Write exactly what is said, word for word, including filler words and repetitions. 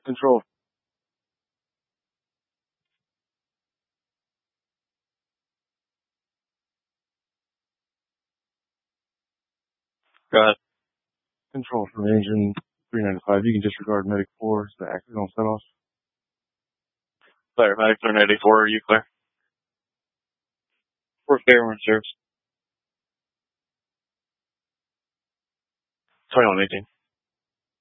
Control. Go ahead. Control from engine three ninety-five. You can disregard medic four. It's the accidental set off. Clear. Medic three ninety-four, are you clear? We're clear, we're in service. twenty-one eighteen.